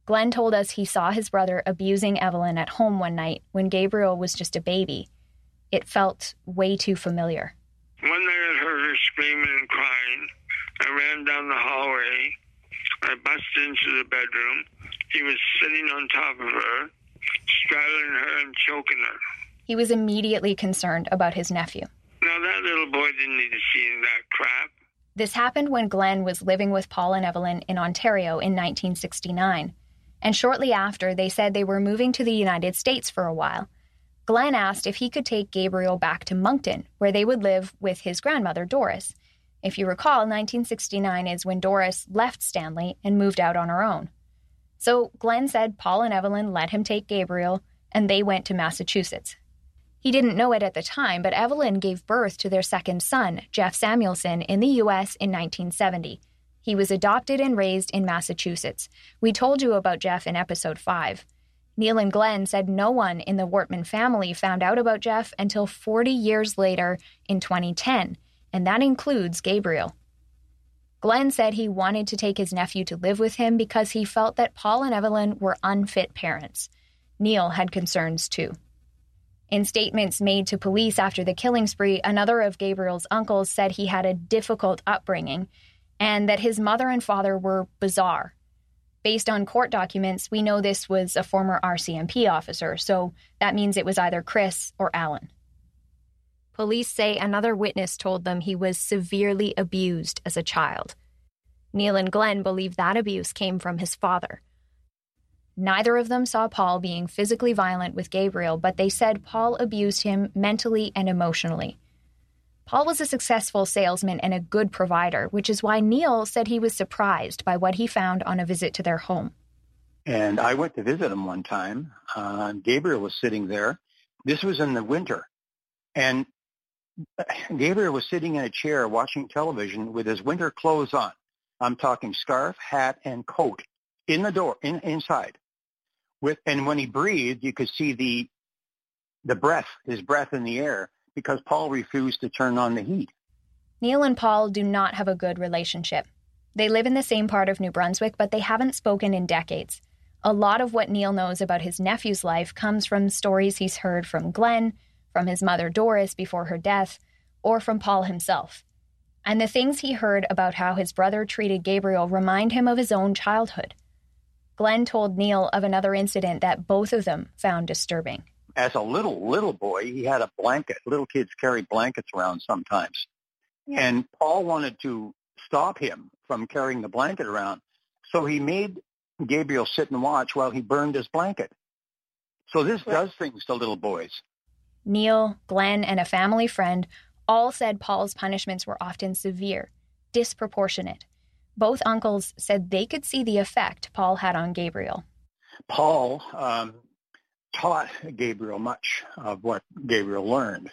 Glenn told us he saw his brother abusing Evelyn at home one night when Gabriel was just a baby. It felt way too familiar. One night I heard her screaming and crying. I ran down the hallway. I busted into the bedroom. He was sitting on top of her, straddling her and choking her. He was immediately concerned about his nephew. Now that little boy didn't need to see that crap. This happened when Glenn was living with Paul and Evelyn in Ontario in 1969. And shortly after, they said they were moving to the United States for a while. Glenn asked if he could take Gabriel back to Moncton, where they would live with his grandmother, Doris. If you recall, 1969 is when Doris left Stanley and moved out on her own. So Glenn said Paul and Evelyn let him take Gabriel, and they went to Massachusetts. He didn't know it at the time, but Evelyn gave birth to their second son, Jeff Samuelson, in the U.S. in 1970. He was adopted and raised in Massachusetts. We told you about Jeff in episode 5. Neil and Glenn said no one in the Wortman family found out about Jeff until 40 years later in 2010, and that includes Gabriel. Glenn said he wanted to take his nephew to live with him because he felt that Paul and Evelyn were unfit parents. Neil had concerns too. In statements made to police after the killing spree, another of Gabriel's uncles said he had a difficult upbringing and that his mother and father were bizarre. Based on court documents, we know this was a former RCMP officer, so that means it was either Chris or Alan. Police say another witness told them he was severely abused as a child. Neil and Glenn believe that abuse came from his father. Neither of them saw Paul being physically violent with Gabriel, but they said Paul abused him mentally and emotionally. Paul was a successful salesman and a good provider, which is why Neil said he was surprised by what he found on a visit to their home. And I went to visit him one time. Gabriel was sitting there. This was in the winter. And Gabriel was sitting in a chair watching television with his winter clothes on. I'm talking scarf, hat, and coat in the door, inside. And when he breathed, you could see the breath, his breath in the air, because Paul refused to turn on the heat. Neil and Paul do not have a good relationship. They live in the same part of New Brunswick, but they haven't spoken in decades. A lot of what Neil knows about his nephew's life comes from stories he's heard from Glenn, from his mother Doris before her death, or from Paul himself. And the things he heard about how his brother treated Gabriel remind him of his own childhood. Glenn told Neil of another incident that both of them found disturbing. As a little boy, he had a blanket. Little kids carry blankets around sometimes. Yeah. And Paul wanted to stop him from carrying the blanket around, so he made Gabriel sit and watch while he burned his blanket. So this does things to little boys. Neil, Glenn, and a family friend all said Paul's punishments were often severe, disproportionate. Both uncles said they could see the effect Paul had on Gabriel. Paul taught Gabriel much of what Gabriel learned.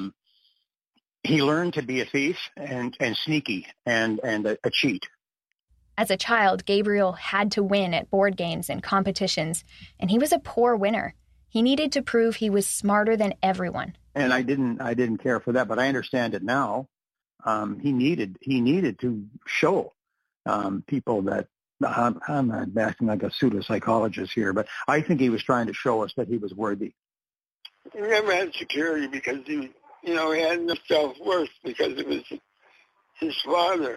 He learned to be a thief and sneaky and a cheat. As a child, Gabriel had to win at board games and competitions, and he was a poor winner. He needed to prove he was smarter than everyone. And I didn't care for that, but I understand it now. He needed to show people that I'm acting like a pseudo-psychologist here, but I think he was trying to show us that he was worthy. He never had security because he had no self-worth because it was his father.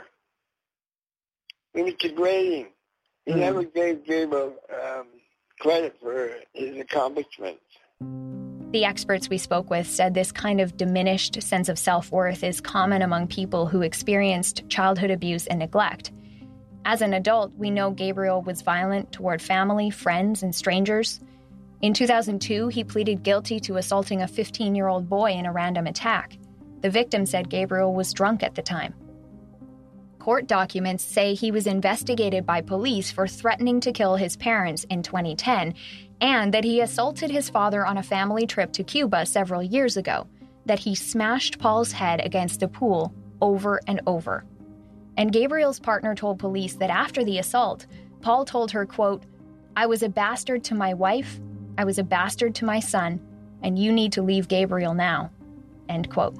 It was degrading. He never gave Gabriel credit for his accomplishments. The experts we spoke with said this kind of diminished sense of self-worth is common among people who experienced childhood abuse and neglect. As an adult, we know Gabriel was violent toward family, friends, and strangers. In 2002, he pleaded guilty to assaulting a 15-year-old boy in a random attack. The victim said Gabriel was drunk at the time. Court documents say he was investigated by police for threatening to kill his parents in 2010, and that he assaulted his father on a family trip to Cuba several years ago, that he smashed Paul's head against the pool over and over. And Gabriel's partner told police that after the assault, Paul told her, quote, "I was a bastard to my wife, I was a bastard to my son, and you need to leave Gabriel now," end quote.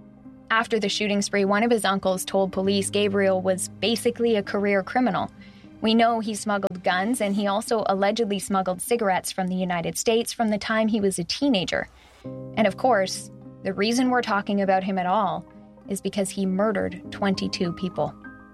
After the shooting spree, one of his uncles told police Gabriel was basically a career criminal. We know he smuggled guns, and he also allegedly smuggled cigarettes from the United States from the time he was a teenager. And of course, the reason we're talking about him at all is because he murdered 22 people.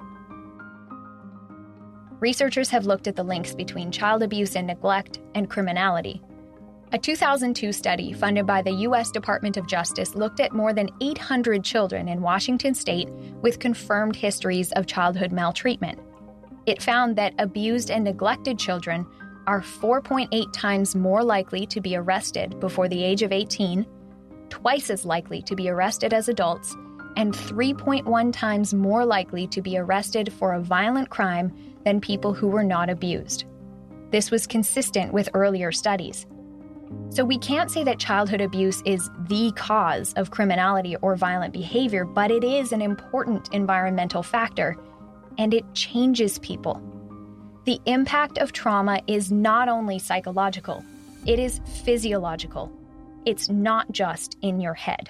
Researchers have looked at the links between child abuse and neglect and criminality. A 2002 study funded by the U.S. Department of Justice looked at more than 800 children in Washington state with confirmed histories of childhood maltreatment. It found that abused and neglected children are 4.8 times more likely to be arrested before the age of 18, twice as likely to be arrested as adults, and 3.1 times more likely to be arrested for a violent crime than people who were not abused. This was consistent with earlier studies. So we can't say that childhood abuse is the cause of criminality or violent behavior, but it is an important environmental factor, and it changes people. The impact of trauma is not only psychological, it is physiological. It's not just in your head.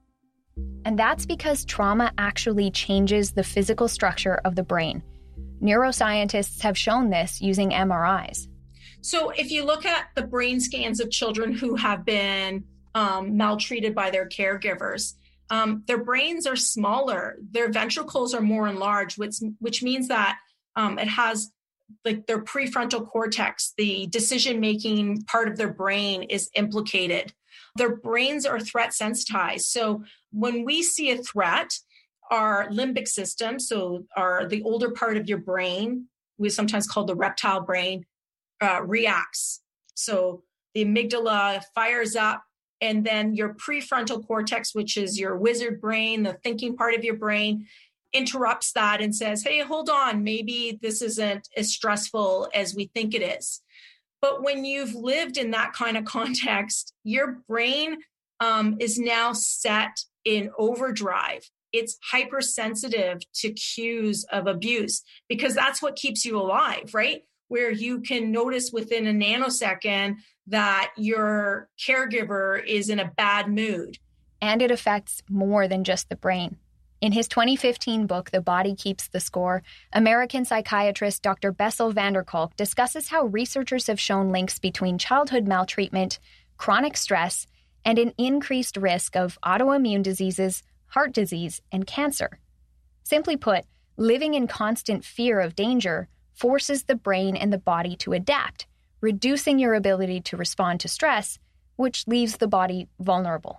And that's because trauma actually changes the physical structure of the brain. Neuroscientists have shown this using MRIs. So if you look at the brain scans of children who have been maltreated by their caregivers, their brains are smaller, their ventricles are more enlarged, which means that it has like their prefrontal cortex, the decision-making part of their brain is implicated. Their brains are threat sensitized. So when we see a threat, our limbic system, so the older part of your brain, we sometimes call the reptile brain, reacts. So the amygdala fires up, and then your prefrontal cortex, which is your wizard brain, the thinking part of your brain, interrupts that and says, hey, hold on, maybe this isn't as stressful as we think it is. But when you've lived in that kind of context, your brain is now set in overdrive. It's hypersensitive to cues of abuse because that's what keeps you alive, right? Where you can notice within a nanosecond that your caregiver is in a bad mood. And it affects more than just the brain. In his 2015 book, The Body Keeps the Score, American psychiatrist Dr. Bessel van der Kolk discusses how researchers have shown links between childhood maltreatment, chronic stress, and an increased risk of autoimmune diseases, heart disease, and cancer. Simply put, living in constant fear of danger forces the brain and the body to adapt, reducing your ability to respond to stress, which leaves the body vulnerable.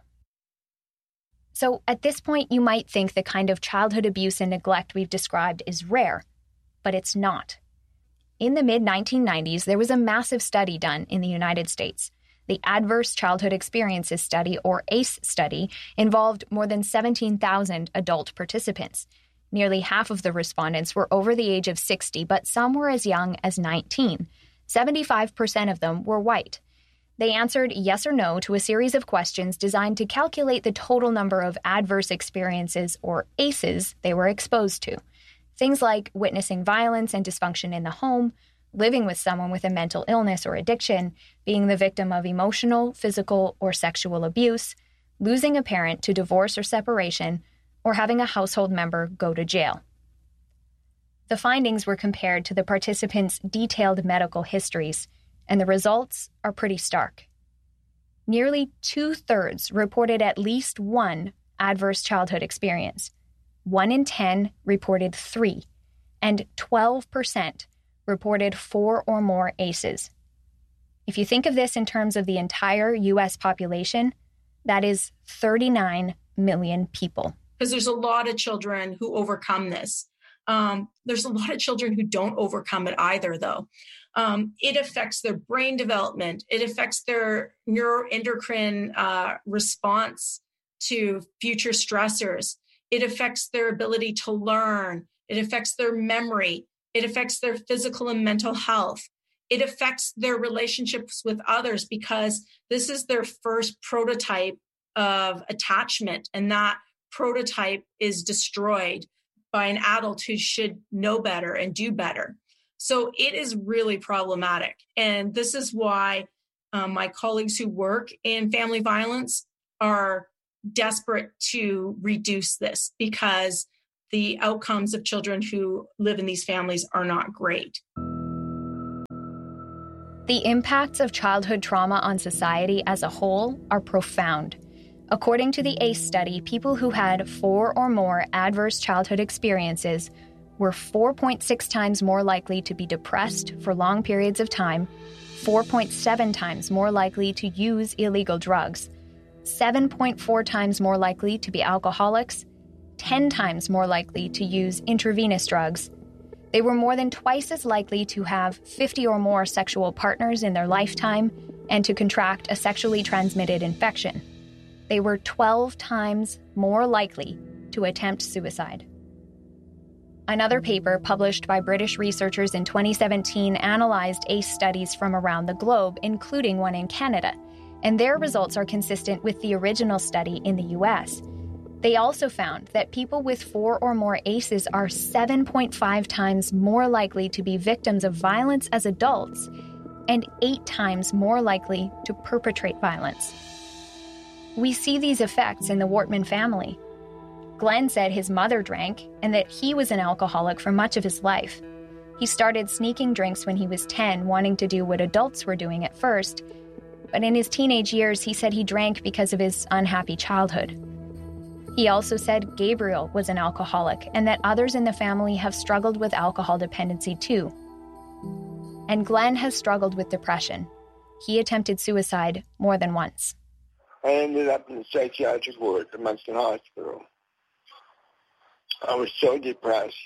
So at this point, you might think the kind of childhood abuse and neglect we've described is rare, but it's not. In the mid-1990s, there was a massive study done in the United States. The Adverse Childhood Experiences Study, or ACE study, involved more than 17,000 adult participants. Nearly half of the respondents were over the age of 60, but some were as young as 19. 75% of them were white. They answered yes or no to a series of questions designed to calculate the total number of adverse experiences, or ACEs, they were exposed to. Things like witnessing violence and dysfunction in the home, living with someone with a mental illness or addiction, being the victim of emotional, physical, or sexual abuse, losing a parent to divorce or separation, or having a household member go to jail. The findings were compared to the participants' detailed medical histories, and the results are pretty stark. Nearly 2/3 reported at least one adverse childhood experience. 1 in 10 reported 3, and 12% reported 4 or more ACEs. If you think of this in terms of the entire U.S. population, that is 39 million people. Because there's a lot of children who overcome this. There's a lot of children who don't overcome it either, though. It affects their brain development. It affects their neuroendocrine response to future stressors. It affects their ability to learn. It affects their memory. It affects their physical and mental health. It affects their relationships with others because this is their first prototype of attachment, and that prototype is destroyed by an adult who should know better and do better. So it is really problematic. And this is why my colleagues who work in family violence are desperate to reduce this, because the outcomes of children who live in these families are not great. The impacts of childhood trauma on society as a whole are profound. According to the ACE study, people who had 4 or more adverse childhood experiences were 4.6 times more likely to be depressed for long periods of time, 4.7 times more likely to use illegal drugs, 7.4 times more likely to be alcoholics, 10 times more likely to use intravenous drugs. They were more than twice as likely to have 50 or more sexual partners in their lifetime and to contract a sexually transmitted infection. They were 12 times more likely to attempt suicide. Another paper published by British researchers in 2017 analyzed ACE studies from around the globe, including one in Canada, and their results are consistent with the original study in the US. They also found that people with 4 or more ACEs are 7.5 times more likely to be victims of violence as adults and 8 times more likely to perpetrate violence. We see these effects in the Wortman family. Glenn said his mother drank and that he was an alcoholic for much of his life. He started sneaking drinks when he was 10, wanting to do what adults were doing at first. But in his teenage years, he said he drank because of his unhappy childhood. He also said Gabriel was an alcoholic and that others in the family have struggled with alcohol dependency too. And Glenn has struggled with depression. He attempted suicide more than once. I ended up in psychiatric ward at Munson Hospital. I was so depressed.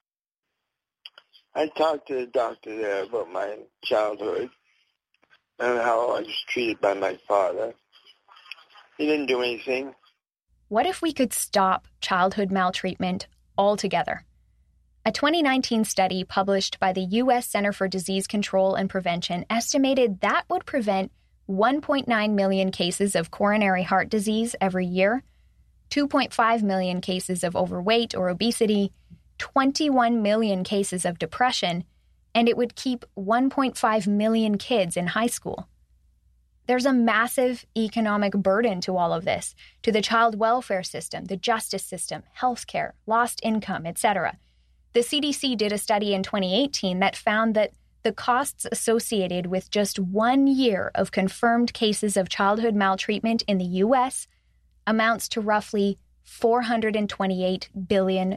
I talked to the doctor there about my childhood and how I was treated by my father. He didn't do anything. What if we could stop childhood maltreatment altogether? A 2019 study published by the U.S. Center for Disease Control and Prevention estimated that would prevent 1.9 million cases of coronary heart disease every year, 2.5 million cases of overweight or obesity, 21 million cases of depression, and it would keep 1.5 million kids in high school. There's a massive economic burden to all of this, to the child welfare system, the justice system, healthcare, lost income, etc. The CDC did a study in 2018 that found that the costs associated with just 1 year of confirmed cases of childhood maltreatment in the U.S. amounts to roughly $428 billion.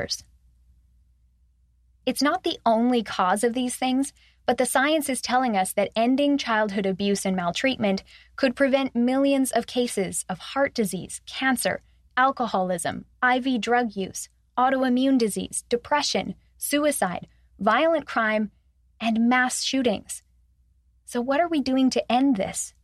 It's not the only cause of these things, but the science is telling us that ending childhood abuse and maltreatment could prevent millions of cases of heart disease, cancer, alcoholism, IV drug use, autoimmune disease, depression, suicide, violent crime, and mass shootings. So what are we doing to end this?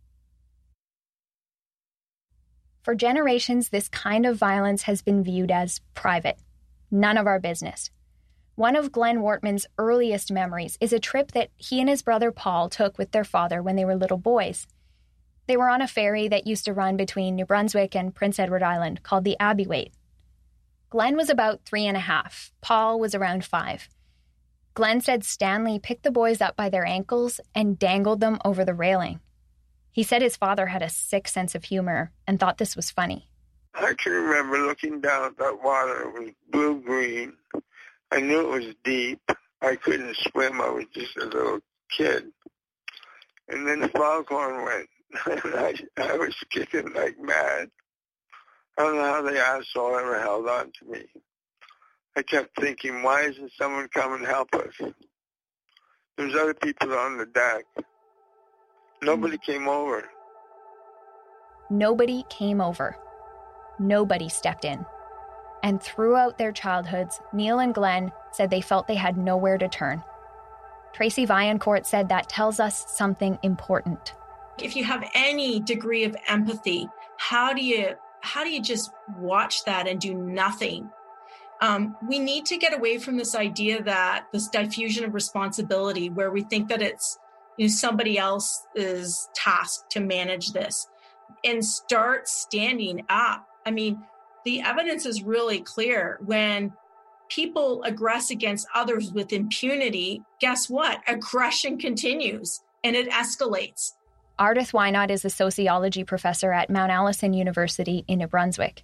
For generations, this kind of violence has been viewed as private, none of our business. One of Glenn Wortman's earliest memories is a trip that he and his brother Paul took with their father when they were little boys. They were on a ferry that used to run between New Brunswick and Prince Edward Island called the Abbeywaite. Glenn was about 3.5. Paul was around 5. Glenn said Stanley picked the boys up by their ankles and dangled them over the railing. He said his father had a sick sense of humor and thought this was funny. I can remember looking down at that water. It was blue-green. I knew it was deep. I couldn't swim. I was just a little kid. And then the foghorn went. And I was kicking like mad. I don't know how the asshole ever held on to me. I kept thinking, why isn't someone come and help us? There's other people on the deck. Nobody came over. Nobody came over. Nobody stepped in. And throughout their childhoods, Neil and Glenn said they felt they had nowhere to turn. Tracy Vaillancourt said that tells us something important. If you have any degree of empathy, how do you just watch that and do nothing? We need to get away from this idea that this diffusion of responsibility where we think that it's somebody else's task to manage this and start standing up. I mean, the evidence is really clear. When people aggress against others with impunity, guess what? Aggression continues and it escalates. Ardith Wynot is a sociology professor at Mount Allison University in New Brunswick.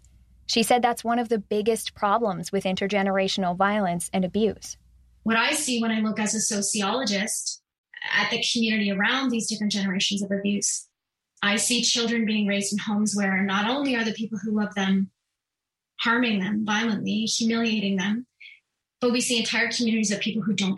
She said that's one of the biggest problems with intergenerational violence and abuse. What I see when I look as a sociologist at the community around these different generations of abuse, I see children being raised in homes where not only are the people who love them harming them violently, humiliating them, but we see entire communities of people who don't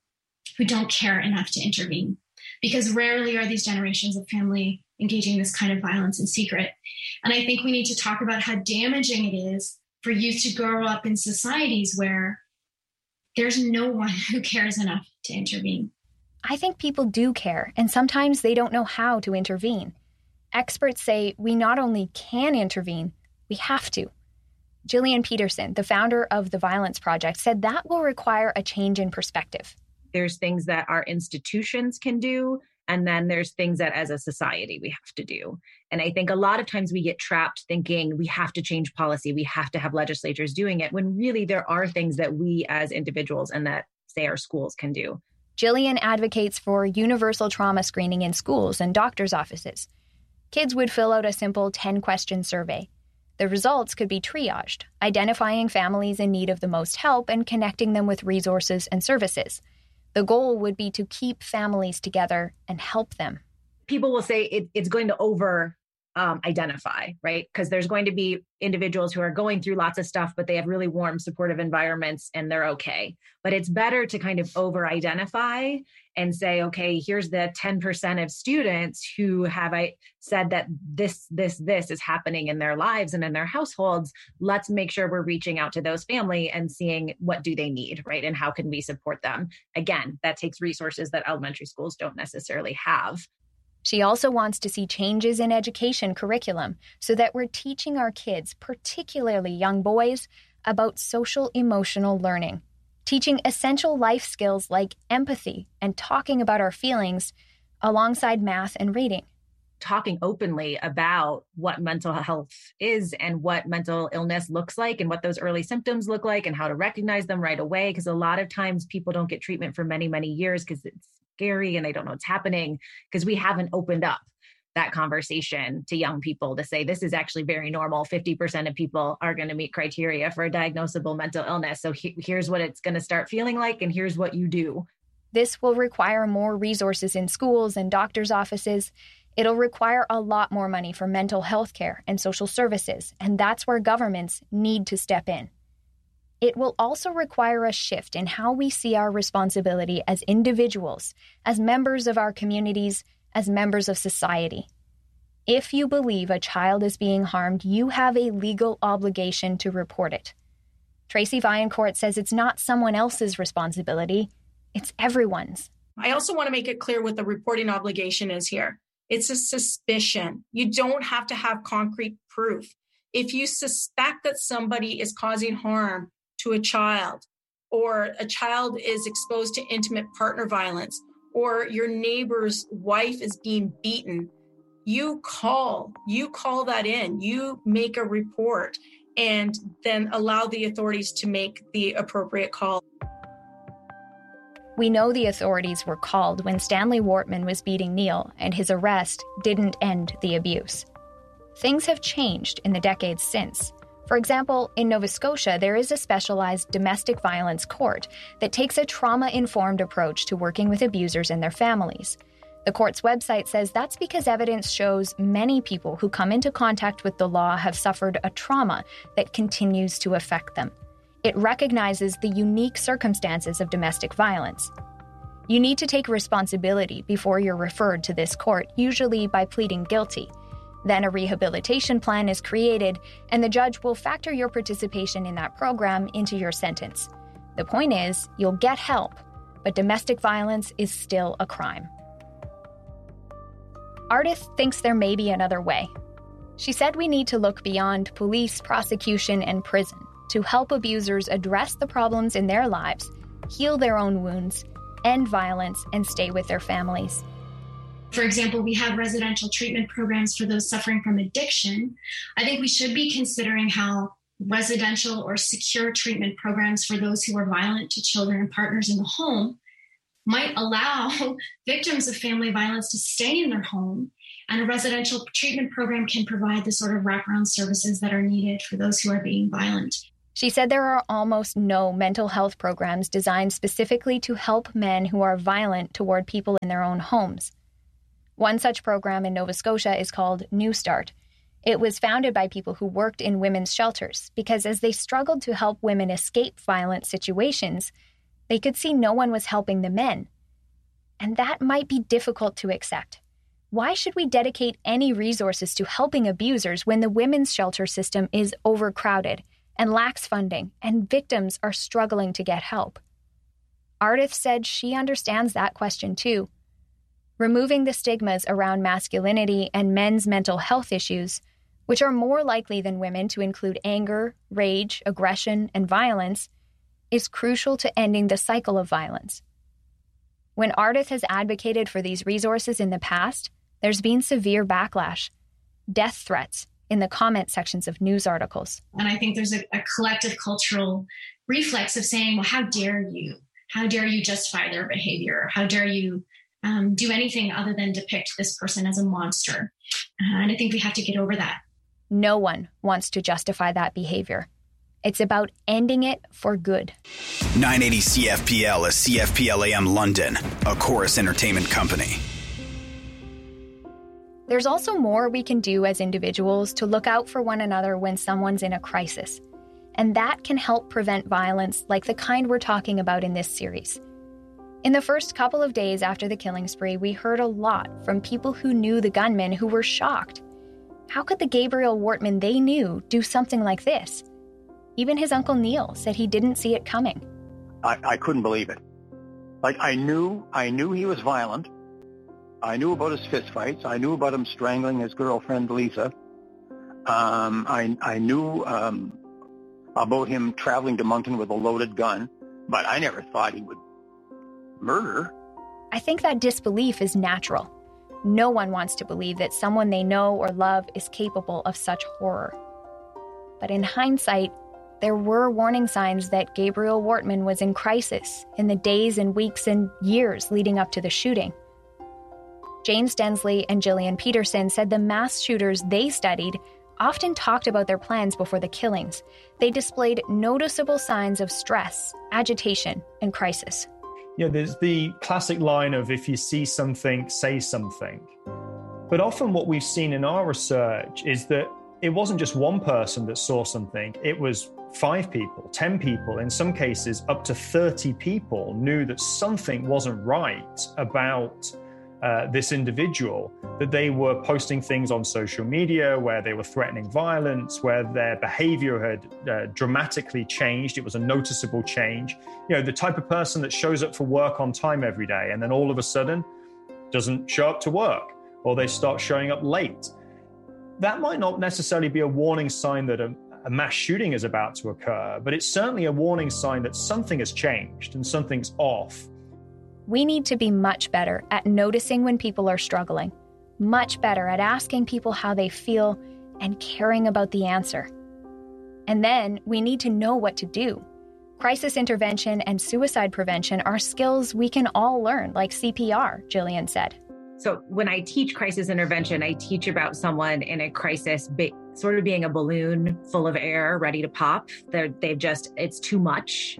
care enough to intervene. Because rarely are these generations of family engaging in this kind of violence in secret. And I think we need to talk about how damaging it is for youth to grow up in societies where there's no one who cares enough to intervene. I think people do care, and sometimes they don't know how to intervene. Experts say we not only can intervene, we have to. Jillian Peterson, the founder of the Violence Project, said that will require a change in perspective. There's things that our institutions can do, and then there's things that as a society we have to do. And I think a lot of times we get trapped thinking we have to change policy, we have to have legislatures doing it, when really there are things that we as individuals and that, say, our schools can do. Jillian advocates for universal trauma screening in schools and doctors' offices. Kids would fill out a simple 10-question survey. The results could be triaged, identifying families in need of the most help and connecting them with resources and services. The goal would be to keep families together and help them. People will say it's going to identify, right? Because there's going to be individuals who are going through lots of stuff, but they have really warm, supportive environments and they're okay. But it's better to kind of over-identify and say, okay, here's the 10% of students who have said that this is happening in their lives and in their households. Let's make sure we're reaching out to those families and seeing what do they need, right? And how can we support them? Again, that takes resources that elementary schools don't necessarily have. She also wants to see changes in education curriculum so that we're teaching our kids, particularly young boys, about social emotional learning, teaching essential life skills like empathy and talking about our feelings alongside math and reading. Talking openly about what mental health is and what mental illness looks like and what those early symptoms look like and how to recognize them right away. Because a lot of times people don't get treatment for many, many years because it's scary and they don't know what's happening because we haven't opened up that conversation to young people to say, this is actually very normal. 50% of people are going to meet criteria for a diagnosable mental illness. So here's what it's going to start feeling like, and here's what you do. This will require more resources in schools and doctors' offices. It'll require a lot more money for mental health care and social services, and that's where governments need to step in. It will also require a shift in how we see our responsibility as individuals, as members of our communities, as members of society. If you believe a child is being harmed, you have a legal obligation to report it. Tracy Vaillancourt says it's not someone else's responsibility, it's everyone's. I also want to make it clear what the reporting obligation is here. It's a suspicion. You don't have to have concrete proof. If you suspect that somebody is causing harm to a child, or a child is exposed to intimate partner violence, or your neighbor's wife is being beaten, you call that in, you make a report, and then allow the authorities to make the appropriate call. We know the authorities were called when Stanley Wortman was beating Neil, and his arrest didn't end the abuse. Things have changed in the decades since. For example, in Nova Scotia, there is a specialized domestic violence court that takes a trauma-informed approach to working with abusers and their families. The court's website says that's because evidence shows many people who come into contact with the law have suffered a trauma that continues to affect them. It recognizes the unique circumstances of domestic violence. You need to take responsibility before you're referred to this court, usually by pleading guilty. Then a rehabilitation plan is created, and the judge will factor your participation in that program into your sentence. The point is, you'll get help, but domestic violence is still a crime. Ardith thinks there may be another way. She said we need to look beyond police, prosecution, and prison to help abusers address the problems in their lives, heal their own wounds, end violence, and stay with their families. For example, we have residential treatment programs for those suffering from addiction. I think we should be considering how residential or secure treatment programs for those who are violent to children and partners in the home might allow victims of family violence to stay in their home And a residential treatment program can provide the sort of wraparound services that are needed for those who are being violent. She said there are almost no mental health programs designed specifically to help men who are violent toward people in their own homes. One such program in Nova Scotia is called New Start. It was founded by people who worked in women's shelters because as they struggled to help women escape violent situations, they could see no one was helping the men. And that might be difficult to accept. Why should we dedicate any resources to helping abusers when the women's shelter system is overcrowded and lacks funding and victims are struggling to get help? Ardith said she understands that question too. Removing the stigmas around masculinity and men's mental health issues, which are more likely than women to include anger, rage, aggression, and violence, is crucial to ending the cycle of violence. When Ardith has advocated for these resources in the past, there's been severe backlash, death threats in the comment sections of news articles. And I think there's a collective cultural reflex of saying, well, how dare you? How dare you justify their behavior? How dare you do anything other than depict this person as a monster? And I think we have to get over that. No one wants to justify that behavior. It's about ending it for good. 980 CFPL is CFPL AM London, a Chorus Entertainment company. There's also more we can do as individuals to look out for one another when someone's in a crisis. And that can help prevent violence like the kind we're talking about in this series. In the first couple of days after the killing spree, we heard a lot from people who knew the gunman who were shocked. How could the Gabriel Wortman they knew do something like this? Even his Uncle Neil said he didn't see it coming. I couldn't believe it. Like, I knew he was violent. I knew about his fistfights. I knew about him strangling his girlfriend, Lisa. I knew about him traveling to Moncton with a loaded gun, but I never thought he would murder. I think that disbelief is natural. No one wants to believe that someone they know or love is capable of such horror. But in hindsight, there were warning signs that Gabriel Wortman was in crisis in the days and weeks and years leading up to the shooting. James Densley and Gillian Peterson said the mass shooters they studied often talked about their plans before the killings. They displayed noticeable signs of stress, agitation, and crisis. Yeah, there's the classic line of if you see something, say something. But often what we've seen in our research is that it wasn't just one person that saw something. It was 5 people, 10 people, in some cases up to 30 people knew that something wasn't right about this individual, that they were posting things on social media where they were threatening violence, where their behavior had dramatically changed. It was a noticeable change. You know, the type of person that shows up for work on time every day and then all of a sudden doesn't show up to work, or they start showing up late. That might not necessarily be a warning sign that a mass shooting is about to occur, but it's certainly a warning sign that something has changed and something's off. We need to be much better at noticing when people are struggling, much better at asking people how they feel and caring about the answer. And then we need to know what to do. Crisis intervention and suicide prevention are skills we can all learn, like CPR, Gillian said. So when I teach crisis intervention, I teach about someone in a crisis sort of being a balloon full of air ready to pop. It's too much.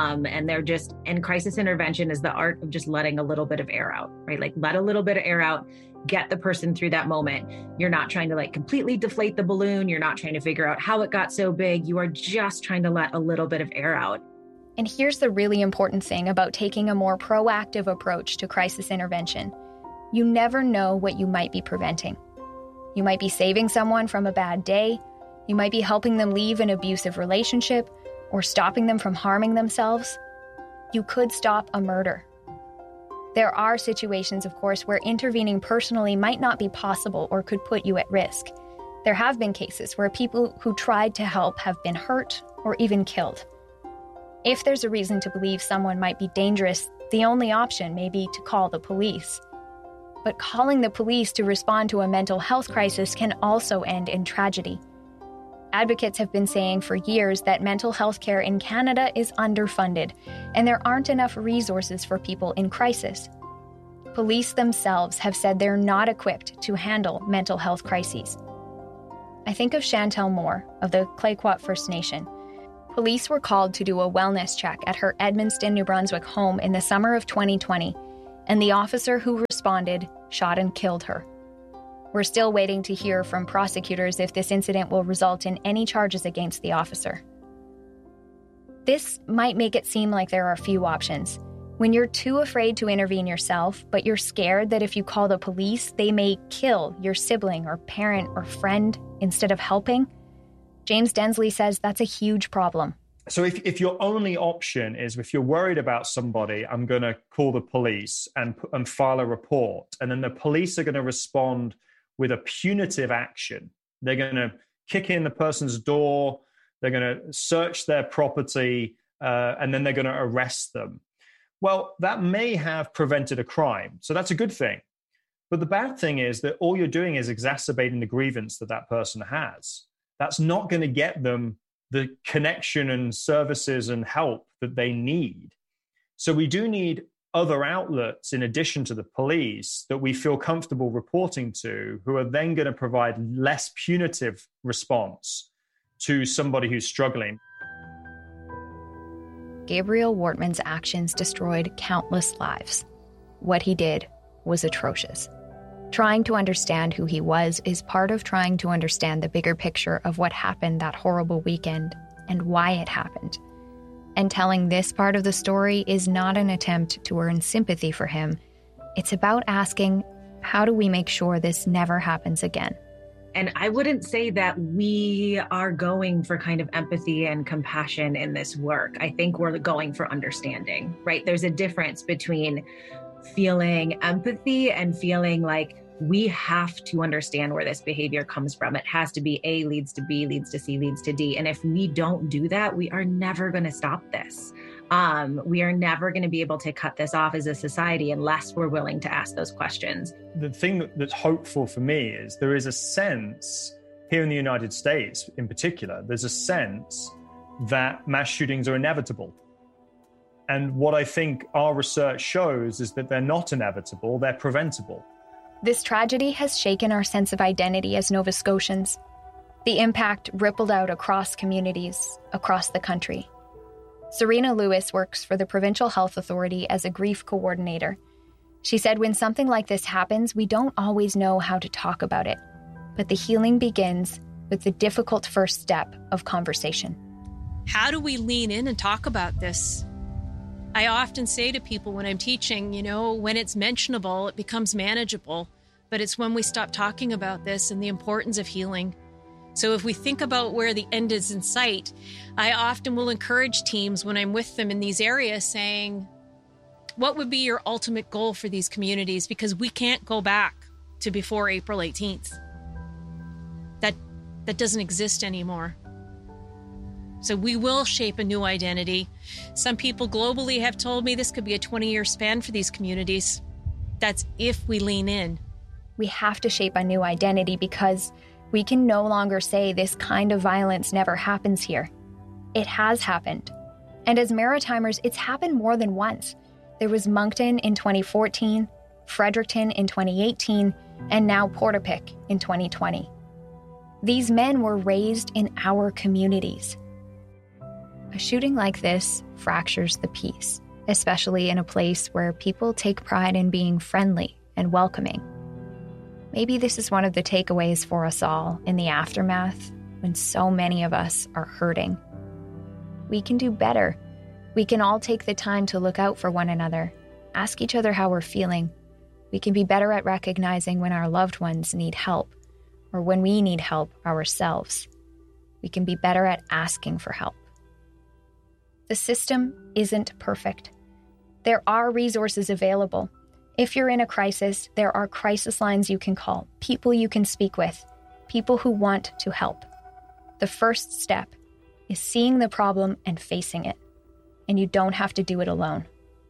And crisis intervention is the art of just letting a little bit of air out, right? Like let a little bit of air out, get the person through that moment. You're not trying to completely deflate the balloon. You're not trying to figure out how it got so big. You are just trying to let a little bit of air out. And here's the really important thing about taking a more proactive approach to crisis intervention. You never know what you might be preventing. You might be saving someone from a bad day. You might be helping them leave an abusive relationship or stopping them from harming themselves. You could stop a murder. There are situations, of course, where intervening personally might not be possible or could put you at risk. There have been cases where people who tried to help have been hurt or even killed. If there's a reason to believe someone might be dangerous, the only option may be to call the police. But calling the police to respond to a mental health crisis can also end in tragedy. Advocates have been saying for years that mental health care in Canada is underfunded, and there aren't enough resources for people in crisis. Police themselves have said they're not equipped to handle mental health crises. I think of Chantel Moore of the Clayoquot First Nation. Police were called to do a wellness check at her Edmundston, New Brunswick home in the summer of 2020, and the officer who responded shot and killed her. We're still waiting to hear from prosecutors if this incident will result in any charges against the officer. This might make it seem like there are few options. When you're too afraid to intervene yourself, but you're scared that if you call the police, they may kill your sibling or parent or friend instead of helping, James Densley says that's a huge problem. So if your only option is, if you're worried about somebody, I'm going to call the police and file a report, and then the police are going to respond with a punitive action. They're going to kick in the person's door, they're going to search their property, and then they're going to arrest them. Well, that may have prevented a crime, so that's a good thing. But the bad thing is that all you're doing is exacerbating the grievance that person has. That's not going to get them the connection and services and help that they need. So we do need other outlets in addition to the police that we feel comfortable reporting to, who are then going to provide less punitive response to somebody who's struggling. Gabriel Wortman's actions destroyed countless lives. What he did was atrocious. Trying to understand who he was is part of trying to understand the bigger picture of what happened that horrible weekend and why it happened. And telling this part of the story is not an attempt to earn sympathy for him. It's about asking, how do we make sure this never happens again? And I wouldn't say that we are going for kind of empathy and compassion in this work. I think we're going for understanding, right? There's a difference between feeling empathy and feeling like we have to understand where this behavior comes from. It has to be A leads to B, leads to C, leads to D. And if we don't do that, we are never going to stop this. We are never going to be able to cut this off as a society unless we're willing to ask those questions. The thing that's hopeful for me is there is a sense here in the United States in particular, there's a sense that mass shootings are inevitable. And what I think our research shows is that they're not inevitable, they're preventable. This tragedy has shaken our sense of identity as Nova Scotians. The impact rippled out across communities, across the country. Serena Lewis works for the Provincial Health Authority as a grief coordinator. She said when something like this happens, we don't always know how to talk about it. But the healing begins with the difficult first step of conversation. How do we lean in and talk about this? I often say to people when I'm teaching, when it's mentionable, it becomes manageable. But it's when we stop talking about this and the importance of healing. So if we think about where the end is in sight, I often will encourage teams when I'm with them in these areas saying, what would be your ultimate goal for these communities? Because we can't go back to before April 18th. That doesn't exist anymore. So we will shape a new identity. Some people globally have told me this could be a 20-year span for these communities. That's if we lean in. We have to shape a new identity because we can no longer say this kind of violence never happens here. It has happened. And as Maritimers, it's happened more than once. There was Moncton in 2014, Fredericton in 2018, and now Portapique in 2020. These men were raised in our communities. A shooting like this fractures the peace, especially in a place where people take pride in being friendly and welcoming. Maybe this is one of the takeaways for us all in the aftermath when so many of us are hurting. We can do better. We can all take the time to look out for one another, ask each other how we're feeling. We can be better at recognizing when our loved ones need help or when we need help ourselves. We can be better at asking for help. The system isn't perfect. There are resources available. If you're in a crisis, there are crisis lines you can call, people you can speak with, people who want to help. The first step is seeing the problem and facing it. And you don't have to do it alone.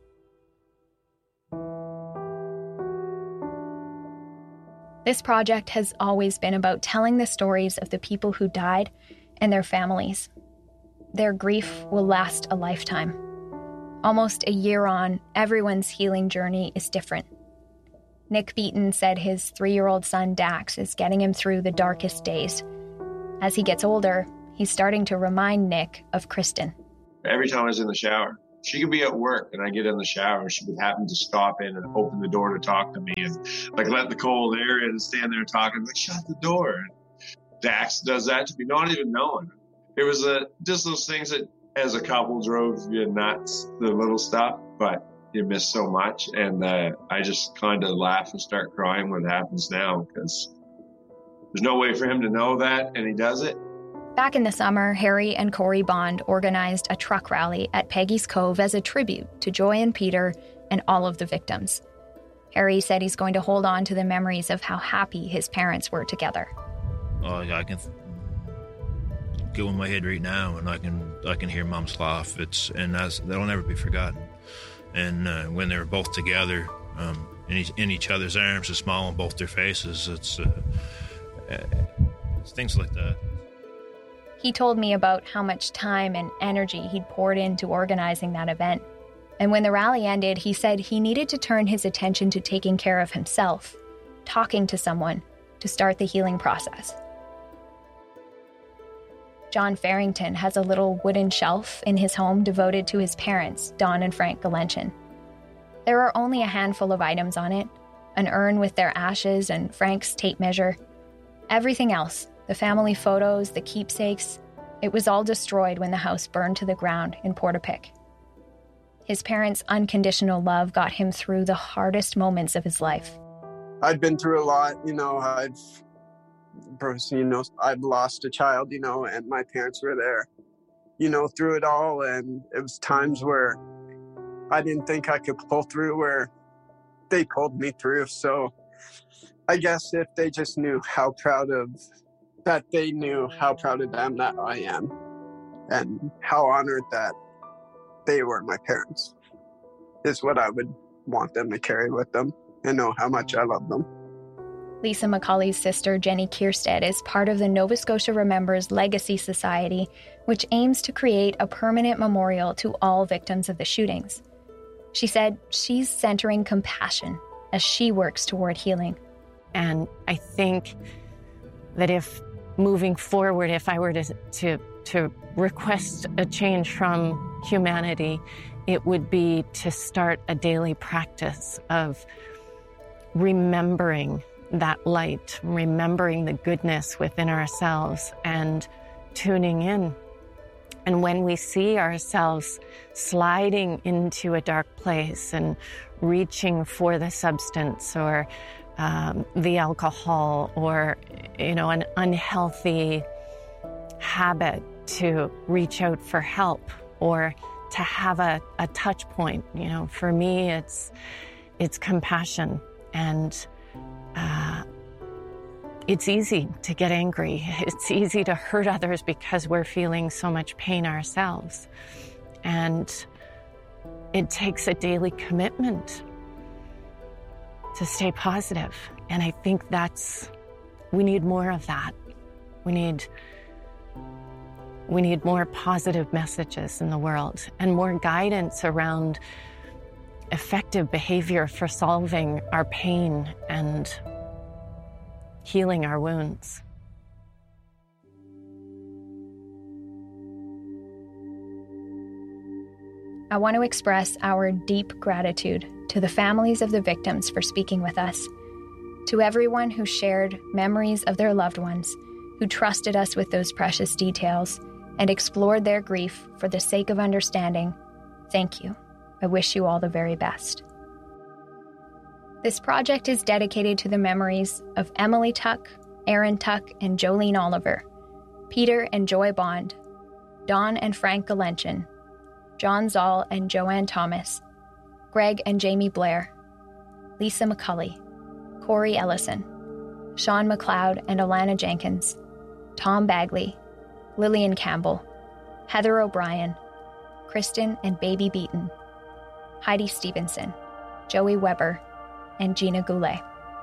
This project has always been about telling the stories of the people who died and their families. Their grief will last a lifetime. Almost a year on, everyone's healing journey is different. Nick Beaton said his 3-year-old son Dax is getting him through the darkest days. As he gets older, he's starting to remind Nick of Kristen. Every time I was in the shower, she could be at work and I get in the shower and she would happen to stop in and open the door to talk to me and like let the cold air in and stand there talking, like, shut the door. And Dax does that to me, not even knowing. It was just those things that as a couple drove you nuts, the little stuff, but you miss so much. And I just kind of laugh and start crying when it happens now because there's no way for him to know that, and he does it. Back in the summer, Harry and Corey Bond organized a truck rally at Peggy's Cove as a tribute to Joy and Peter and all of the victims. Harry said he's going to hold on to the memories of how happy his parents were together. I can go in my head right now, and I can hear Mom's laugh. That'll never be forgotten. And when they were both together, in each other's arms, a smile on both their faces, it's things like that. He told me about how much time and energy he'd poured into organizing that event. And when the rally ended, he said he needed to turn his attention to taking care of himself, talking to someone, to start the healing process. John Farrington has a little wooden shelf in his home devoted to his parents, Don and Frank Galenchin. There are only a handful of items on it, an urn with their ashes and Frank's tape measure. Everything else, the family photos, the keepsakes, it was all destroyed when the house burned to the ground in Portapique. His parents' unconditional love got him through the hardest moments of his life. I've been through a lot, I've lost a child, and my parents were there, through it all. And it was times where I didn't think I could pull through where they pulled me through. So I guess if they just knew how proud of them that I am and how honored that they were my parents is what I would want them to carry with them and know how much I love them. Lisa McCauley's sister, Jenny Kierstead, is part of the Nova Scotia Remembers Legacy Society, which aims to create a permanent memorial to all victims of the shootings. She said she's centering compassion as she works toward healing. And I think that if moving forward, if I were to request a change from humanity, it would be to start a daily practice of remembering that light, remembering the goodness within ourselves and tuning in. And when we see ourselves sliding into a dark place and reaching for the substance or the alcohol or, an unhealthy habit, to reach out for help or to have a touch point. For me, it's compassion. And it's easy to get angry. It's easy to hurt others because we're feeling so much pain ourselves. And it takes a daily commitment to stay positive. And I think we need more of that. We need more positive messages in the world and more guidance around effective behavior for solving our pain and healing our wounds. I want to express our deep gratitude to the families of the victims for speaking with us, to everyone who shared memories of their loved ones, who trusted us with those precious details and explored their grief for the sake of understanding. Thank you. I wish you all the very best. This project is dedicated to the memories of Emily Tuck, Aaron Tuck, and Jolene Oliver, Peter and Joy Bond, Don and Frank Galenchin, John Zoll and Joanne Thomas, Greg and Jamie Blair, Lisa McCulley, Corey Ellison, Sean McLeod and Alana Jenkins, Tom Bagley, Lillian Campbell, Heather O'Brien, Kristen and Baby Beaton, Heidi Stevenson, Joey Weber, and Gina Goulet.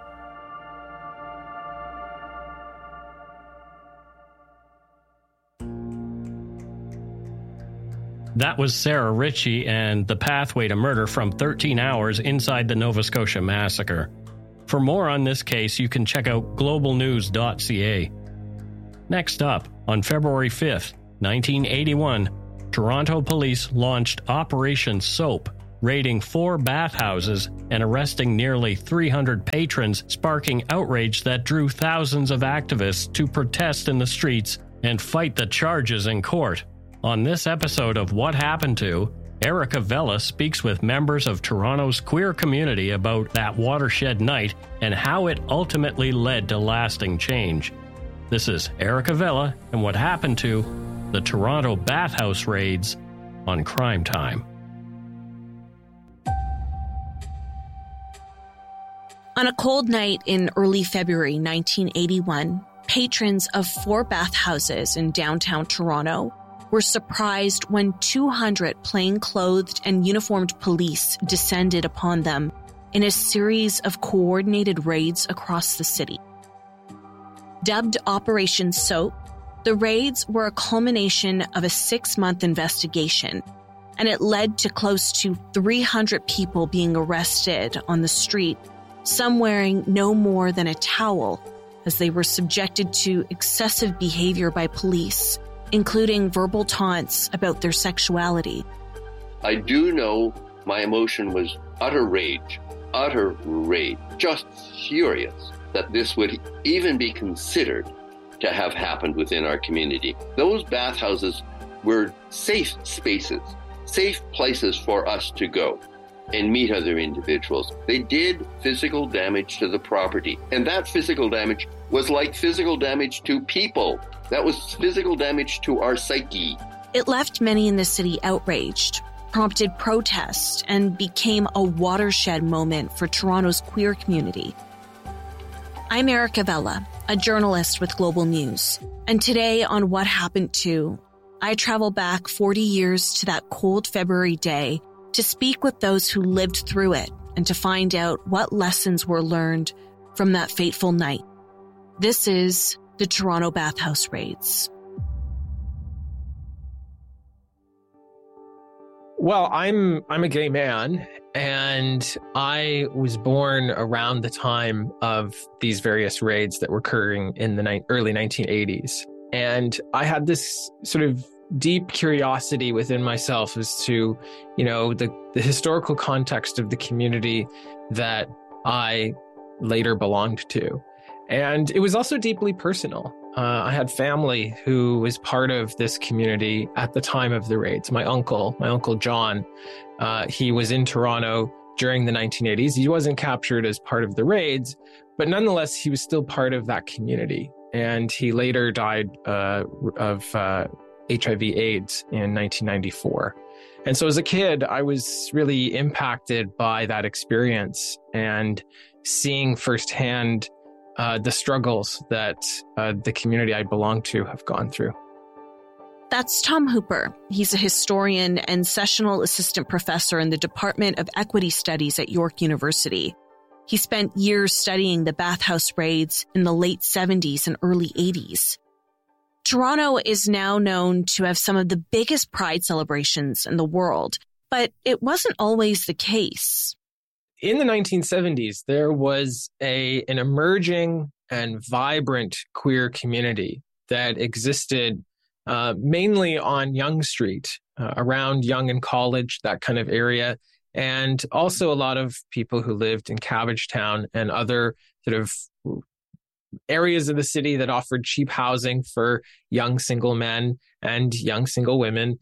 That was Sarah Ritchie and The Pathway to Murder from 13 Hours Inside the Nova Scotia Massacre. For more on this case, you can check out globalnews.ca. Next up, on February 5th, 1981, Toronto police launched Operation Soap, raiding 4 bathhouses and arresting nearly 300 patrons, sparking outrage that drew thousands of activists to protest in the streets and fight the charges in court. On this episode of What Happened To, Erica Vella speaks with members of Toronto's queer community about that watershed night and how it ultimately led to lasting change. This is Erica Vella and What Happened To the Toronto bathhouse raids on Crime Time. On a cold night in early February 1981, patrons of 4 bathhouses in downtown Toronto were surprised when 200 plainclothed and uniformed police descended upon them in a series of coordinated raids across the city. Dubbed Operation Soap, the raids were a culmination of a 6-month investigation, and it led to close to 300 people being arrested on the street, some wearing no more than a towel, as they were subjected to excessive behavior by police, including verbal taunts about their sexuality. I do know my emotion was utter rage, just furious that this would even be considered to have happened within our community. Those bathhouses were safe spaces, safe places for us to go and meet other individuals. They did physical damage to the property, and that physical damage was like physical damage to people. That was physical damage to our psyche. It left many in the city outraged, prompted protest, and became a watershed moment for Toronto's queer community. I'm Erica Vella, a journalist with Global News, and today on What Happened To, I travel back 40 years to that cold February day to speak with those who lived through it and to find out what lessons were learned from that fateful night. This is the Toronto bathhouse raids. Well, I'm a gay man, and I was born around the time of these various raids that were occurring in the early 1980s. And I had this sort of deep curiosity within myself as to, the historical context of the community that I later belonged to. And it was also deeply personal. I had family who was part of this community at the time of the raids. My uncle John, he was in Toronto during the 1980s. He wasn't captured as part of the raids, but nonetheless, he was still part of that community. And he later died of HIV/AIDS in 1994. And so as a kid, I was really impacted by that experience and seeing firsthand the struggles that the community I belong to have gone through. That's Tom Hooper. He's a historian and sessional assistant professor in the Department of Equity Studies at York University. He spent years studying the bathhouse raids in the late 70s and early 80s. Toronto is now known to have some of the biggest pride celebrations in the world, but it wasn't always the case. In the 1970s, there was an emerging and vibrant queer community that existed mainly on Yonge Street, around Yonge and College, that kind of area, and also a lot of people who lived in Cabbagetown and other sort of areas of the city that offered cheap housing for young single men and young single women,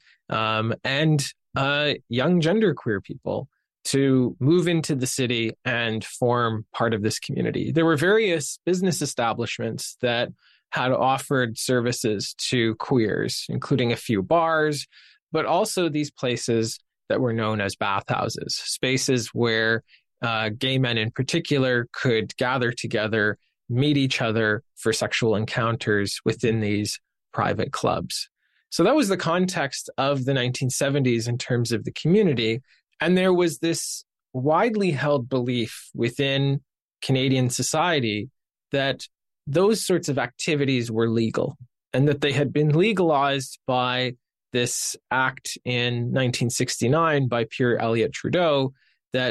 and young genderqueer people to move into the city and form part of this community. There were various business establishments that had offered services to queers, including a few bars, but also these places that were known as bathhouses, spaces where gay men in particular could gather together, meet each other for sexual encounters within these private clubs. So that was the context of the 1970s in terms of the community. And there was this widely held belief within Canadian society that those sorts of activities were legal and that they had been legalized by this act in 1969 by Pierre Elliott Trudeau that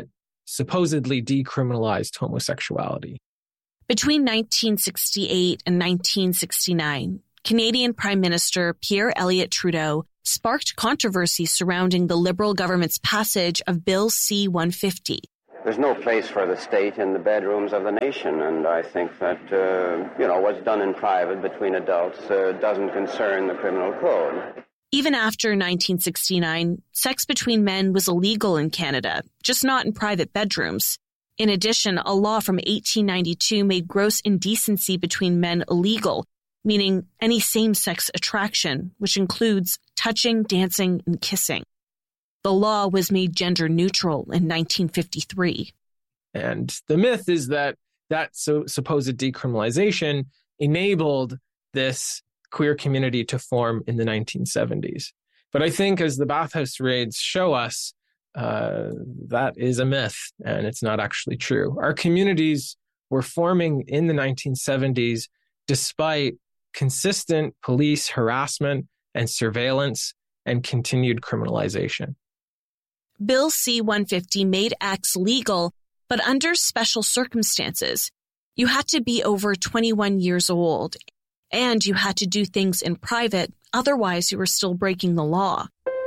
supposedly decriminalized homosexuality. Between 1968 and 1969, Canadian Prime Minister Pierre Elliott Trudeau sparked controversy surrounding the Liberal government's passage of Bill C-150. There's no place for the state in the bedrooms of the nation, and I think that, what's done in private between adults doesn't concern the criminal code. Even after 1969, sex between men was illegal in Canada, just not in private bedrooms. In addition, a law from 1892 made gross indecency between men illegal, meaning any same-sex attraction, which includes touching, dancing, and kissing. The law was made gender neutral in 1953. And the myth is that supposed decriminalization enabled this queer community to form in the 1970s. But I think as the bathhouse raids show us, that is a myth, and it's not actually true. Our communities were forming in the 1970s despite consistent police harassment and surveillance and continued criminalization. Bill C-150 made acts legal, but under special circumstances. You had to be over 21 years old, and you had to do things in private, otherwise you were still breaking the law.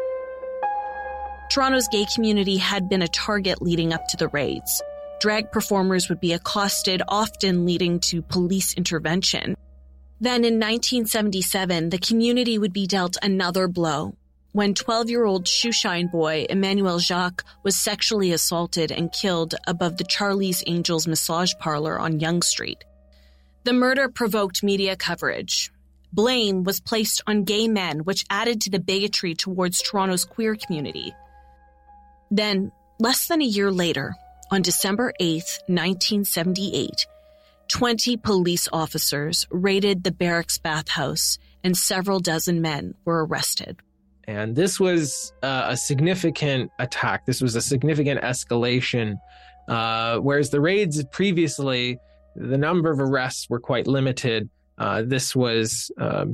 Toronto's gay community had been a target leading up to the raids. Drag performers would be accosted, often leading to police intervention. Then in 1977, the community would be dealt another blow when 12-year-old shoeshine boy Emmanuel Jacques was sexually assaulted and killed above the Charlie's Angels massage parlor on Yonge Street. The murder provoked media coverage. Blame was placed on gay men, which added to the bigotry towards Toronto's queer community. Then, less than a year later, on December 8th, 1978, 20 police officers raided the barracks bathhouse and several dozen men were arrested. And this was a significant attack. This was a significant escalation. Whereas the raids previously, the number of arrests were quite limited. This was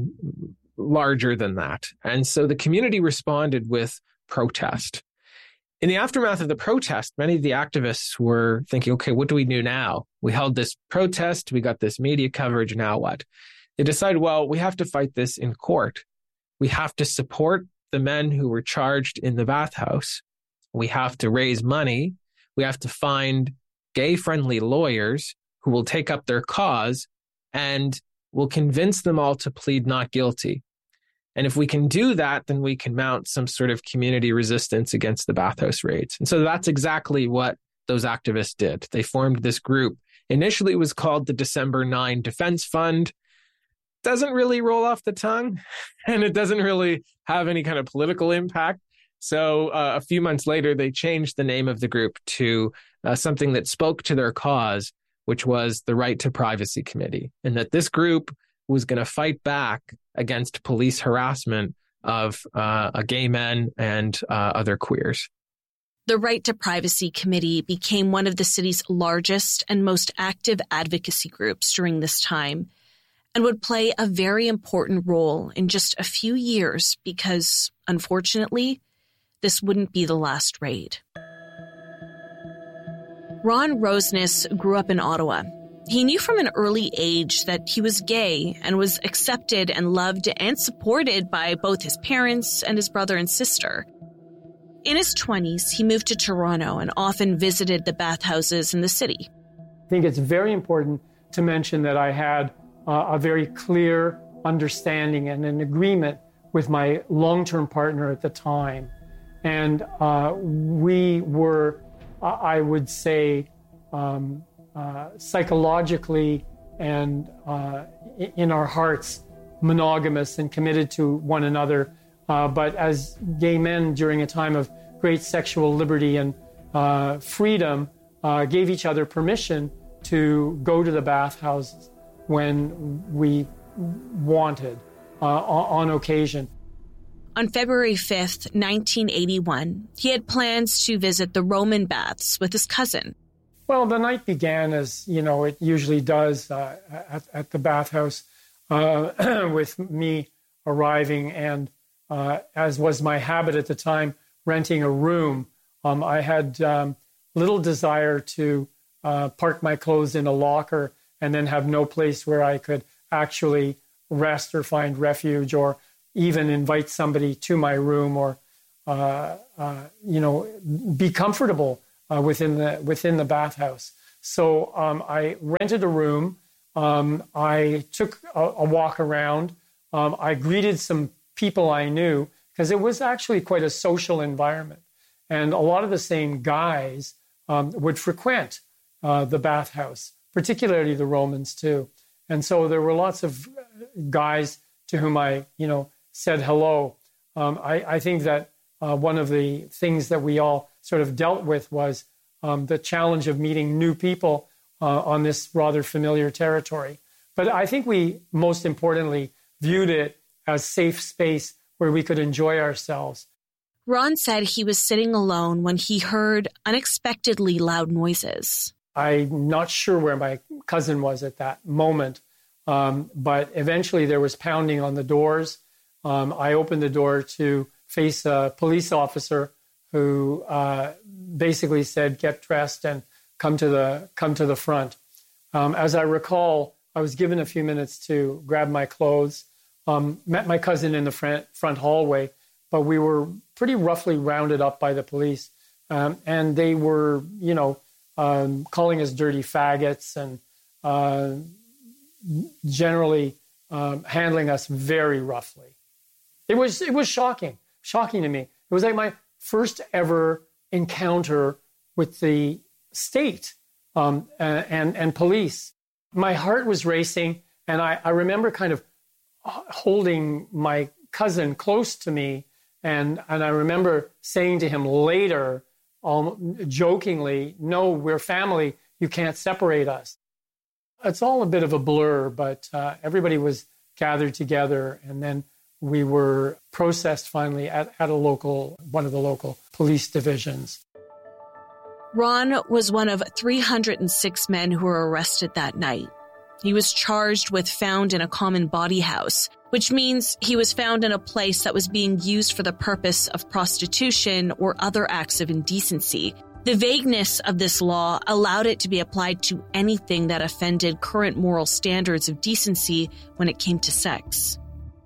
larger than that. And so the community responded with protest. In the aftermath of the protest, many of the activists were thinking, okay, what do we do now? We held this protest, we got this media coverage, now what? They decided, well, we have to fight this in court. We have to support the men who were charged in the bathhouse. We have to raise money. We have to find gay-friendly lawyers who will take up their cause and will convince them all to plead not guilty. And if we can do that, then we can mount some sort of community resistance against the bathhouse raids. And so that's exactly what those activists did. They formed this group. Initially, it was called the December 9 Defense Fund. Doesn't really roll off the tongue, and it doesn't really have any kind of political impact. So a few months later, they changed the name of the group to something that spoke to their cause, which was the Right to Privacy Committee, and that this group was going to fight back against police harassment of gay men and other queers. The Right to Privacy Committee became one of the city's largest and most active advocacy groups during this time, and would play a very important role in just a few years because, unfortunately, this wouldn't be the last raid. Ron Roseness grew up in Ottawa. He knew from an early age that he was gay and was accepted and loved and supported by both his parents and his brother and sister. In his 20s, he moved to Toronto and often visited the bathhouses in the city. I think it's very important to mention that I had a very clear understanding and an agreement with my long-term partner at the time. And we were, I would say, psychologically and in our hearts, monogamous and committed to one another. But as gay men during a time of great sexual liberty and freedom, gave each other permission to go to the bathhouses when we wanted, on occasion. On February 5th, 1981, he had plans to visit the Roman baths with his cousin. Well, the night began as, it usually does at the bathhouse, with me arriving and, as was my habit at the time, renting a room. I had little desire to park my clothes in a locker and then have no place where I could actually rest or find refuge or even invite somebody to my room or, be comfortable within the bathhouse. So I rented a room. I took a walk around. I greeted some people I knew because it was actually quite a social environment. And a lot of the same guys would frequent the bathhouse, particularly the Romans too. And so there were lots of guys to whom I, said hello. I think that one of the things that we all sort of dealt with was the challenge of meeting new people on this rather familiar territory. But I think we most importantly viewed it as safe space where we could enjoy ourselves. Ron said he was sitting alone when he heard unexpectedly loud noises. I'm not sure where my cousin was at that moment, but eventually there was pounding on the doors. I opened the door to face a police officer who basically said, "Get dressed and come to the front." As I recall, I was given a few minutes to grab my clothes. Met my cousin in the front hallway, but we were pretty roughly rounded up by the police, and they were, calling us dirty faggots and generally handling us very roughly. It was shocking to me. It was like my first ever encounter with the state and police. My heart was racing, and I remember kind of holding my cousin close to me, and I remember saying to him later, jokingly, "No, we're family. You can't separate us." It's all a bit of a blur, but everybody was gathered together, and then we were processed finally at one of the local police divisions. Ron was one of 306 men who were arrested that night. He was charged with found in a common body house, which means he was found in a place that was being used for the purpose of prostitution or other acts of indecency. The vagueness of this law allowed it to be applied to anything that offended current moral standards of decency when it came to sex.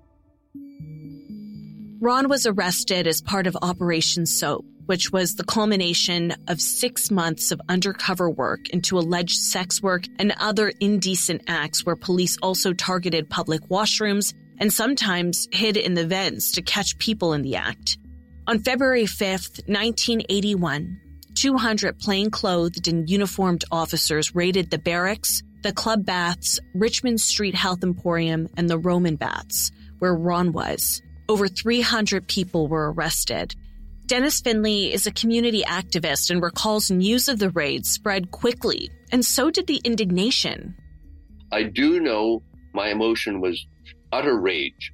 Ron was arrested as part of Operation Soap, which was the culmination of 6 months of undercover work into alleged sex work and other indecent acts where police also targeted public washrooms and sometimes hid in the vents to catch people in the act. On February 5th, 1981, 200 plainclothed and uniformed officers raided the barracks, the club baths, Richmond Street Health Emporium, and the Roman baths, where Ron was. Over 300 people were arrested. Dennis Finley is a community activist and recalls news of the raid spread quickly, and so did the indignation. I do know my emotion was utter rage,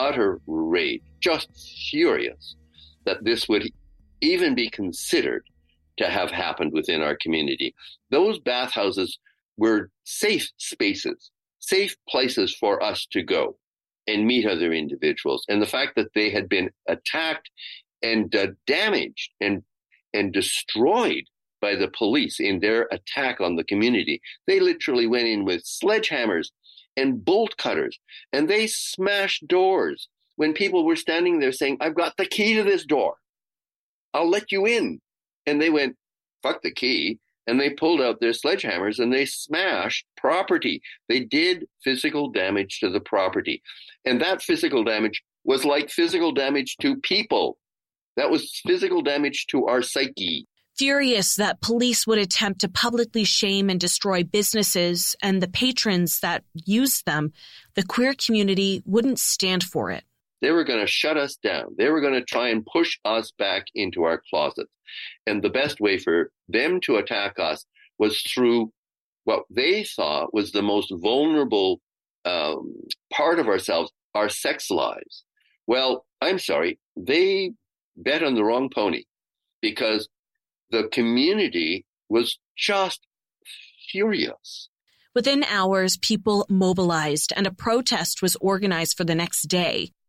just furious that this would even be considered to have happened within our community. Those bathhouses were safe spaces, safe places for us to go and meet other individuals. And the fact that they had been attacked and damaged and destroyed by the police in their attack on the community. They literally went in with sledgehammers and bolt cutters, and they smashed doors when people were standing there saying, "I've got the key to this door. I'll let you in." And they went, "Fuck the key." And they pulled out their sledgehammers and they smashed property. They did physical damage to the property. And that physical damage was like physical damage to people. That was physical damage to our psyche. Furious that police would attempt to publicly shame and destroy businesses and the patrons that used them, the queer community wouldn't stand for it. They were going to shut us down. They were going to try and push us back into our closets. And the best way for them to attack us was through what they thought was the most vulnerable part of ourselves, our sex lives. Well, I'm sorry, they bet on the wrong pony, because the community was just furious. Within hours, people mobilized and a protest was organized for the next day.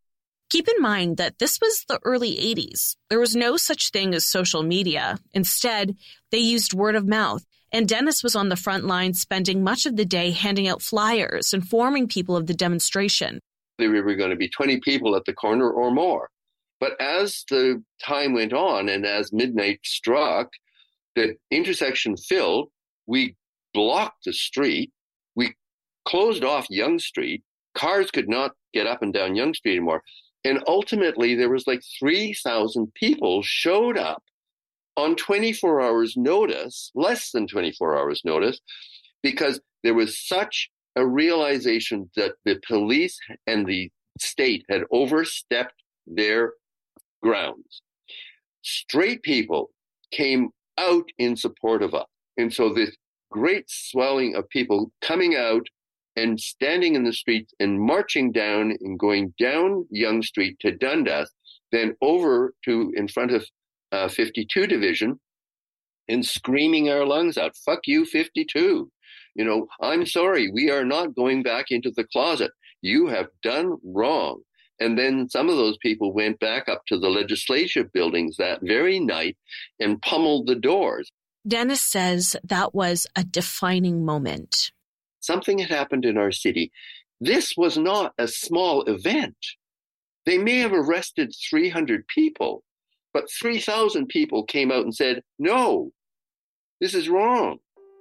Keep in mind that this was the early 80s. There was no such thing as social media. Instead, they used word of mouth. And Dennis was on the front line, spending much of the day handing out flyers, informing people of the demonstration. There were going to be 20 people at the corner or more. But as the time went on and as midnight struck, the intersection filled. We blocked the street. We closed off Yonge Street. Cars could not get up and down Yonge Street anymore. And ultimately, there was like 3,000 people showed up on 24 hours notice, less than 24 hours notice, because there was such a realization that the police and the state had overstepped their grounds. Straight people came out in support of us. And so this great swelling of people coming out and standing in the streets and marching down and going down Yonge Street to Dundas, then over to in front of 52 Division and screaming our lungs out, "Fuck you, 52. You know, I'm sorry, we are not going back into the closet. You have done wrong." And then some of those people went back up to the legislative buildings that very night and pummeled the doors. Dennis says that was a defining moment. Something had happened in our city. This was not a small event. They may have arrested 300 people, but 3,000 people came out and said, "No, this is wrong."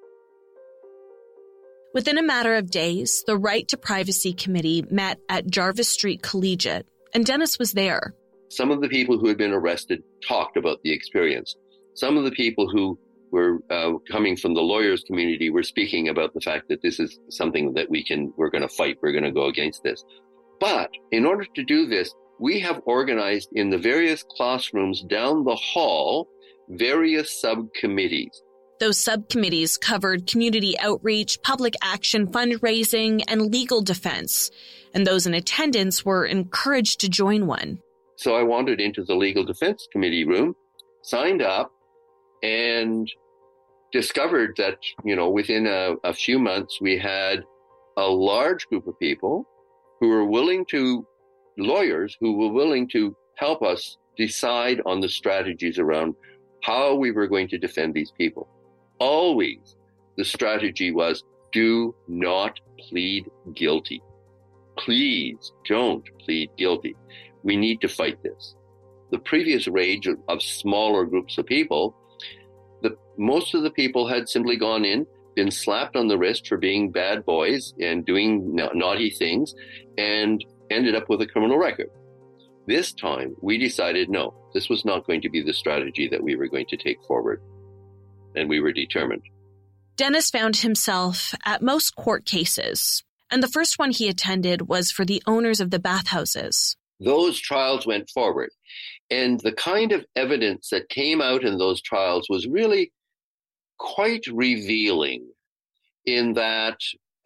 Within a matter of days, the Right to Privacy Committee met at Jarvis Street Collegiate, and Dennis was there. Some of the people who had been arrested talked about the experience. Some of the people who were coming from the lawyers community were speaking about the fact that this is something that we're going to fight. We're going to go against this. But in order to do this, we have organized in the various classrooms down the hall various subcommittees. Those subcommittees covered community outreach, public action, fundraising, and legal defense. And those in attendance were encouraged to join one. So I wandered into the legal defense committee room, signed up, and discovered that, within a few months, we had a large group of people who were lawyers who were willing to help us decide on the strategies around how we were going to defend these people. Always the strategy was, do not plead guilty. Please don't plead guilty. We need to fight this. The previous rage of smaller groups of people, most of the people had simply gone in, been slapped on the wrist for being bad boys and doing naughty things, and ended up with a criminal record. This time, we decided, no, this was not going to be the strategy that we were going to take forward. And we were determined. Dennis found himself at most court cases, and the first one he attended was for the owners of the bathhouses. Those trials went forward, and the kind of evidence that came out in those trials was really quite revealing in that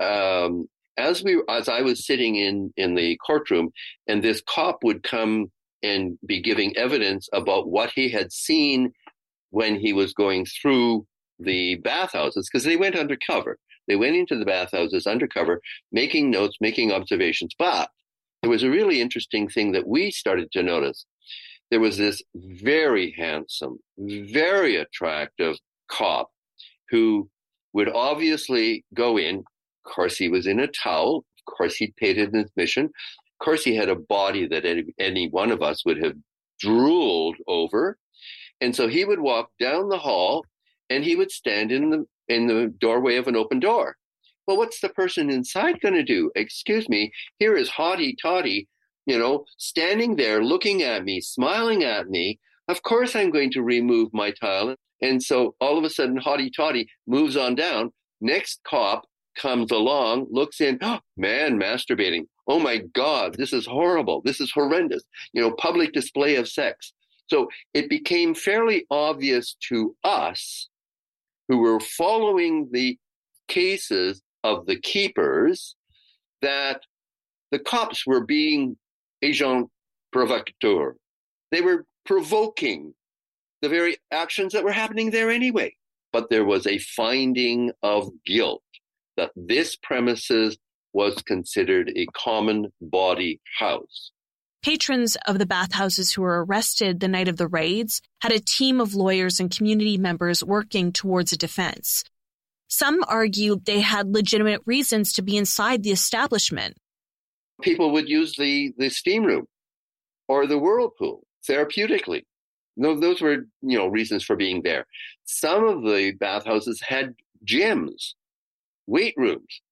as I was sitting in the courtroom, and this cop would come and be giving evidence about what he had seen when he was going through the bathhouses, because they went undercover. They went into the bathhouses undercover, making notes, making observations. But there was a really interesting thing that we started to notice. There was this very handsome, very attractive cop who would obviously go in. Of course, he was in a towel. Of course, he'd paid his admission. Of course, he had a body that any one of us would have drooled over. And so he would walk down the hall and he would stand in the doorway of an open door. Well, what's the person inside going to do? Excuse me, here is Hottie Toddy, standing there looking at me, smiling at me. Of course I'm going to remove my tile. And so all of a sudden, Hottie Toddy moves on down. Next cop comes along, looks in, oh, man, masturbating. Oh my God, this is horrible. This is horrendous. Public display of sex. So it became fairly obvious to us who were following the cases of the keepers that the cops were being agents provocateurs. They were provoking the very actions that were happening there anyway. But there was a finding of guilt that this premises was considered a common body house. Patrons of the bathhouses who were arrested the night of the raids had a team of lawyers and community members working towards a defense. Some argued they had legitimate reasons to be inside the establishment. People would use the steam room or the whirlpool therapeutically. Those were, reasons for being there. Some of the bathhouses had gyms, weight rooms.